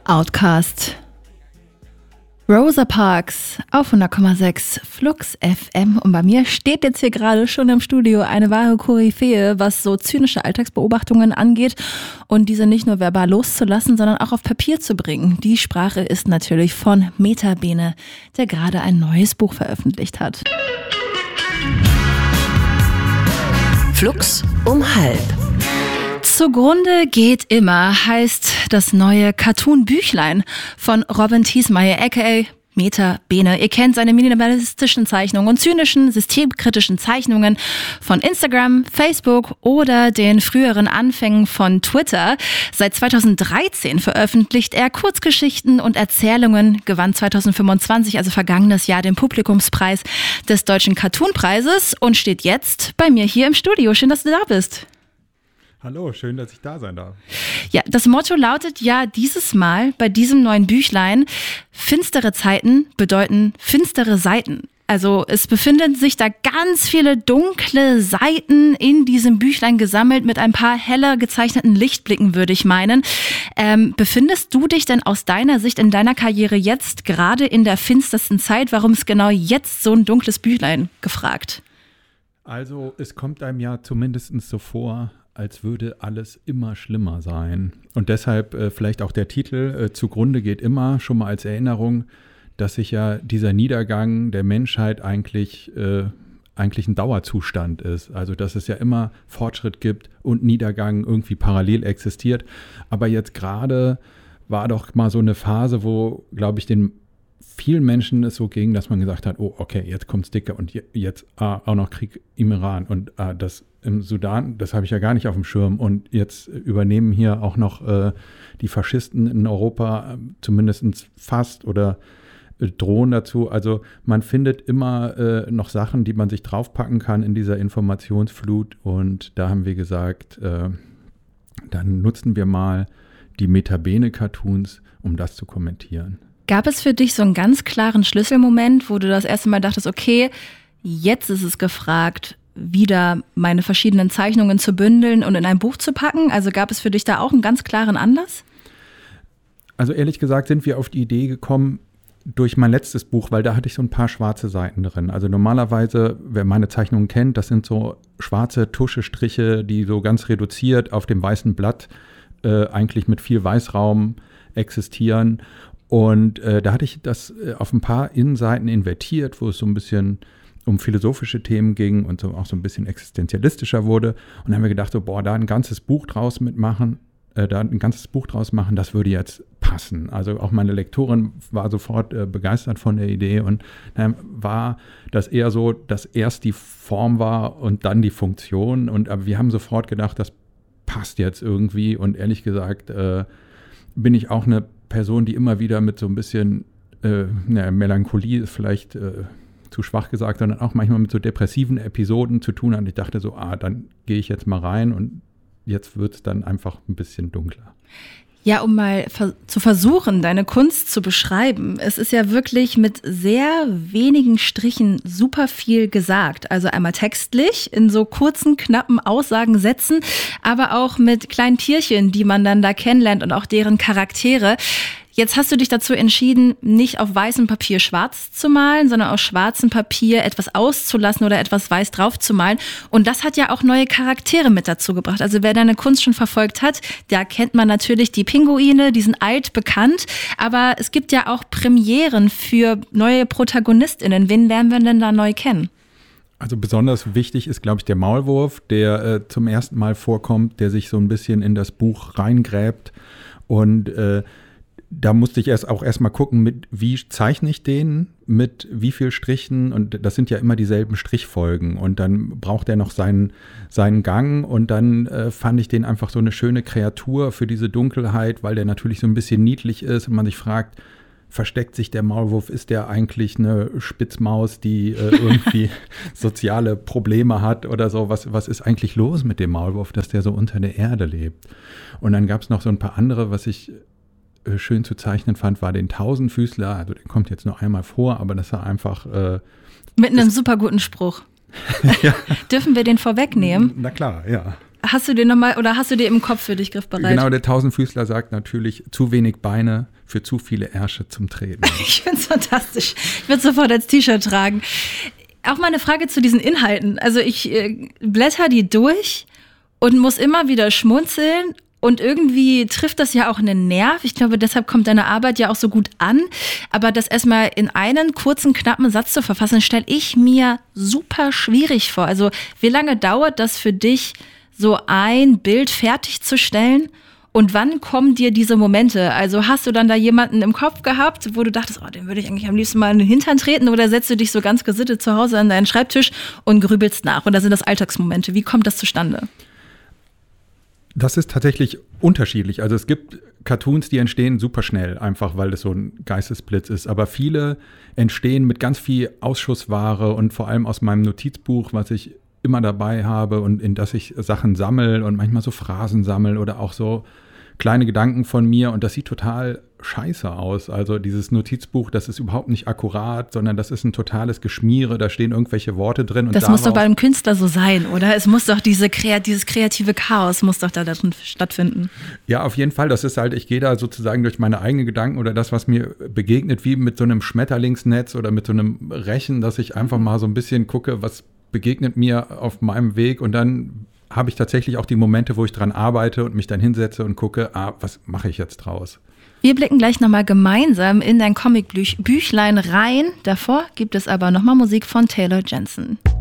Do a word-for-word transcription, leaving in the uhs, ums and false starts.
Outcast. Rosa Parks auf hundert Komma sechs Flux F M und bei mir steht jetzt hier gerade schon im Studio eine wahre Koryphäe, was so zynische Alltagsbeobachtungen angeht und diese nicht nur verbal loszulassen, sondern auch auf Papier zu bringen. Die Sprache ist natürlich von Meta Bene, der gerade ein neues Buch veröffentlicht hat. Flux um halb. Zugrunde geht immer heißt das neue Cartoon-Büchlein von Robin Thiesmeier, aka Meta Bene. Ihr kennt seine minimalistischen Zeichnungen und zynischen, systemkritischen Zeichnungen von Instagram, Facebook oder den früheren Anfängen von Twitter. Seit zweitausenddreizehn veröffentlicht er Kurzgeschichten und Erzählungen, gewann zweitausendfünfundzwanzig, also vergangenes Jahr, den Publikumspreis des Deutschen Cartoonpreises und steht jetzt bei mir hier im Studio. Schön, dass du da bist. Hallo, schön, dass ich da sein darf. Ja, das Motto lautet ja dieses Mal bei diesem neuen Büchlein: Finstere Zeiten bedeuten finstere Seiten. Also es befinden sich da ganz viele dunkle Seiten in diesem Büchlein gesammelt mit ein paar heller gezeichneten Lichtblicken, würde ich meinen. Ähm, befindest du dich denn aus deiner Sicht in deiner Karriere jetzt gerade in der finstersten Zeit? Warum ist genau jetzt so ein dunkles Büchlein gefragt? Also es kommt einem ja zumindest so vor, als würde alles immer schlimmer sein. Und deshalb äh, vielleicht auch der Titel äh, Zugrunde geht immer, schon mal als Erinnerung, dass sich ja dieser Niedergang der Menschheit eigentlich, äh, eigentlich ein Dauerzustand ist. Also dass es ja immer Fortschritt gibt und Niedergang irgendwie parallel existiert. Aber jetzt gerade war doch mal so eine Phase, wo, glaube ich, den vielen Menschen es so ging, dass man gesagt hat, oh, okay, jetzt kommt's dicker und je, jetzt ah, auch noch Krieg im Iran und ah, das im Sudan, das habe ich ja gar nicht auf dem Schirm und jetzt übernehmen hier auch noch äh, die Faschisten in Europa äh, zumindest fast oder äh, drohen dazu. Also man findet immer äh, noch Sachen, die man sich draufpacken kann in dieser Informationsflut und da haben wir gesagt, äh, dann nutzen wir mal die Meta Bene Cartoons, um das zu kommentieren. Gab es für dich so einen ganz klaren Schlüsselmoment, wo du das erste Mal dachtest, okay, jetzt ist es gefragt, wieder meine verschiedenen Zeichnungen zu bündeln und in ein Buch zu packen? Also gab es für dich da auch einen ganz klaren Anlass? Also ehrlich gesagt sind wir auf die Idee gekommen durch mein letztes Buch, weil da hatte ich so ein paar schwarze Seiten drin. Also normalerweise, wer meine Zeichnungen kennt, das sind so schwarze Tuschestriche, die so ganz reduziert auf dem weißen Blatt äh, eigentlich mit viel Weißraum existieren. Und äh, da hatte ich das äh, auf ein paar Innenseiten invertiert, wo es so ein bisschen um philosophische Themen ging und so auch so ein bisschen existenzialistischer wurde. Und dann haben wir gedacht, so, boah, da ein ganzes Buch draus mitmachen, äh, da ein ganzes Buch draus machen, das würde jetzt passen. Also auch meine Lektorin war sofort äh, begeistert von der Idee und dann war das eher so, dass erst die Form war und dann die Funktion. Und aber wir haben sofort gedacht, das passt jetzt irgendwie. Und ehrlich gesagt äh, bin ich auch eine Person, die immer wieder mit so ein bisschen äh, ja, Melancholie ist vielleicht äh, zu schwach gesagt, sondern auch manchmal mit so depressiven Episoden zu tun hat. Und ich dachte so, ah, dann gehe ich jetzt mal rein und jetzt wird es dann einfach ein bisschen dunkler. Ja, um mal ver- zu versuchen, deine Kunst zu beschreiben. Es ist ja wirklich mit sehr wenigen Strichen super viel gesagt. Also einmal textlich in so kurzen, knappen Aussagen, Sätzen, aber auch mit kleinen Tierchen, die man dann da kennenlernt und auch deren Charaktere. Jetzt hast du dich dazu entschieden, nicht auf weißem Papier schwarz zu malen, sondern auf schwarzem Papier etwas auszulassen oder etwas weiß drauf zu malen. Und das hat ja auch neue Charaktere mit dazu gebracht. Also wer deine Kunst schon verfolgt hat, da kennt man natürlich die Pinguine, die sind altbekannt. Aber es gibt ja auch Premieren für neue ProtagonistInnen. Wen lernen wir denn da neu kennen? Also besonders wichtig ist, glaube ich, der Maulwurf, der äh, zum ersten Mal vorkommt, der sich so ein bisschen in das Buch reingräbt und äh, da musste ich erst auch erstmal gucken, mit wie zeichne ich den, mit wie viel Strichen und das sind ja immer dieselben Strichfolgen und dann braucht er noch seinen, seinen Gang und dann äh, fand ich den einfach so eine schöne Kreatur für diese Dunkelheit, weil der natürlich so ein bisschen niedlich ist und man sich fragt, versteckt sich der Maulwurf, ist der eigentlich eine Spitzmaus, die äh, irgendwie soziale Probleme hat oder so, was, was ist eigentlich los mit dem Maulwurf, dass der so unter der Erde lebt? Und dann gab es noch so ein paar andere, was ich schön zu zeichnen fand, war den Tausendfüßler. Also der kommt jetzt nur einmal vor, aber das war einfach äh, mit einem super guten Spruch. Ja. Dürfen wir den vorwegnehmen? Na klar, ja. hast du dir nochmal oder hast du dir im Kopf für dich griffbereit? Genau, der Tausendfüßler sagt natürlich, zu wenig Beine für zu viele Ärsche zum Treten. Ich finde es fantastisch. Ich würde sofort als T-Shirt tragen. Auch mal eine Frage zu diesen Inhalten. Also ich äh, blätter die durch und muss immer wieder schmunzeln. Und irgendwie trifft das ja auch einen Nerv. Ich glaube, deshalb kommt deine Arbeit ja auch so gut an. Aber das erstmal in einen kurzen, knappen Satz zu verfassen, stelle ich mir super schwierig vor. Also wie lange dauert das für dich, so ein Bild fertigzustellen? Und wann kommen dir diese Momente? Also hast du dann da jemanden im Kopf gehabt, wo du dachtest, oh, den würde ich eigentlich am liebsten mal in den Hintern treten? Oder setzt du dich so ganz gesittet zu Hause an deinen Schreibtisch und grübelst nach? Oder sind das Alltagsmomente? Wie kommt das zustande? Das ist tatsächlich unterschiedlich. Also es gibt Cartoons, die entstehen super schnell, einfach weil das so ein Geistesblitz ist. Aber viele entstehen mit ganz viel Ausschussware und vor allem aus meinem Notizbuch, was ich immer dabei habe und in das ich Sachen sammle und manchmal so Phrasen sammle oder auch so kleine Gedanken von mir. Und das sieht total scheiße aus. Also dieses Notizbuch, das ist überhaupt nicht akkurat, sondern das ist ein totales Geschmiere. Da stehen irgendwelche Worte drin. Und das muss doch bei einem Künstler so sein, oder? Es muss doch diese dieses kreative Chaos muss doch da drin stattfinden. Ja, auf jeden Fall. Das ist halt, ich gehe da sozusagen durch meine eigenen Gedanken oder das, was mir begegnet, wie mit so einem Schmetterlingsnetz oder mit so einem Rechen, dass ich einfach mal so ein bisschen gucke, was begegnet mir auf meinem Weg, und dann habe ich tatsächlich auch die Momente, wo ich dran arbeite und mich dann hinsetze und gucke, ah, was mache ich jetzt draus? Wir blicken gleich nochmal gemeinsam in dein Comic-Büchlein rein. Davor gibt es aber nochmal Musik von Taylor Jensen.